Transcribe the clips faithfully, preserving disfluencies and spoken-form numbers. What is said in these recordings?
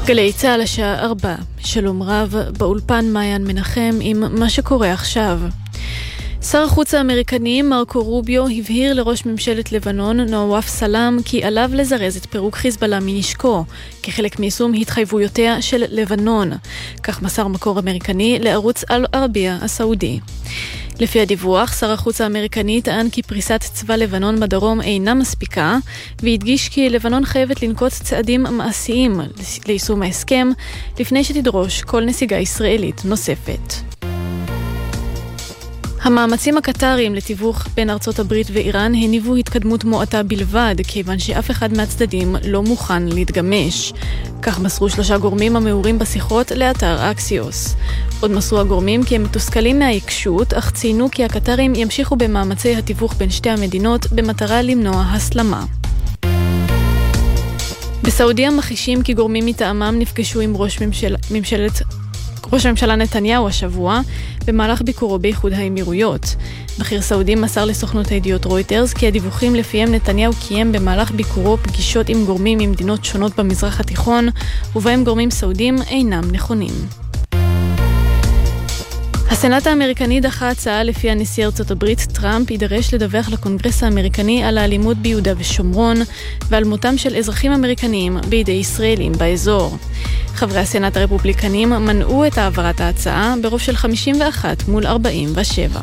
גלי צהל השעה ארבע, שלום רב, באולפן מעיין מנחם עם מה שקורה עכשיו. שר החוץ האמריקני מרקו רוביו הבהיר לראש ממשלת לבנון נואף סלאם כי עליו לזרז את פירוק חיזבאללה מנשקו כחלק מיישום התחייבויותיה של לבנון, כך מסר מקור אמריקני לערוץ אל-ערבייה הסעודי. לפי הדיווח, שר החוץ האמריקני טען כי פריסת צבא לבנון בדרום אינה מספיקה, והדגיש כי לבנון חייבת לנקוט צעדים מעשיים ליישום ההסכם לפני שתדרוש כל נסיגה ישראלית נוספת. המאמצים הקטריים לתיווך בין ארצות הברית ואיראן הניבו התקדמות מועטה בלבד, כיוון שאף אחד מהצדדים לא מוכן להתגמש. כך מסרו שלושה גורמים המעורים בשיחות לאתר אקסיוס. עוד מסרו הגורמים כי הם מתוסכלים מהעיקשות, אך ציינו כי הקטרים ימשיכו במאמצי התיווך בין שתי המדינות במטרה למנוע הסלמה. בסעודיה מחישים כי גורמים מטעמם נפגשו עם ראש ממשל... ממשלת... ראש הממשלה נתניהו השבוע במהלך ביקורו באיחוד האמירויות. בכיר סעודי מסר לסוכנות הידיעות רויטרס כי הדיווחים לפיהם נתניהו קיים במהלך ביקורו פגישות עם גורמים ממדינות שונות במזרח התיכון, ובהם גורמים סעודים אינם נכונים. הסנאט האמריקני דחה הצעה לפי הנשיא ארצות הברית טראמפ יידרש לדווח לקונגרס האמריקני על האלימות ביהודה ושומרון ועל מותם של אזרחים אמריקניים בידי ישראלים באזור. חברי הסנאט הרפובליקנים מנעו את העברת ההצעה ברוב של חמישים ואחת מול ארבעים ושבע.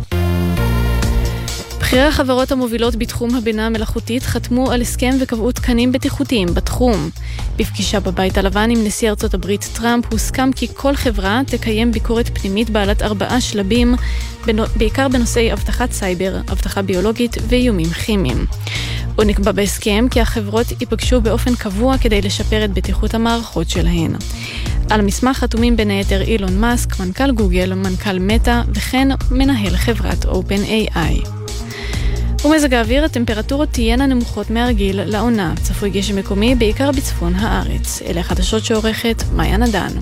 בכירי החברות המובילות בתחום הבינה המלאכותית חתמו על הסכם וקבעו תקנים בטיחותיים בתחום. בפגישה בבית הלבן עם נשיא ארצות הברית טראמפ הוסכם כי כל חברה תקיים ביקורת פנימית בעלת ארבעה שלבים, בעיקר בנושאי אבטחת סייבר, אבטחה ביולוגית ואיומים כימיים. עוד נקבע בהסכם כי החברות ייפגשו באופן קבוע כדי לשפר את בטיחות המערכות שלהן. על המסמך חתומים בין היתר אילון מאסק, מנכ"ל גוגל, מנכ"ל מטא וכן מנהל חברת אופן איי איי. ומזג האוויר, הטמפרטורות תהיינה נמוכות מהרגיל לעונה. צפוי גשם מקומי בעיקר בצפון הארץ. אלה החדשות שעורכת מעיין עדן.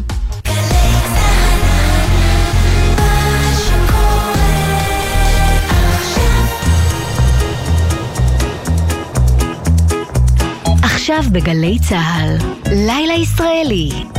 עכשיו בגלי צהל, לילה ישראלי.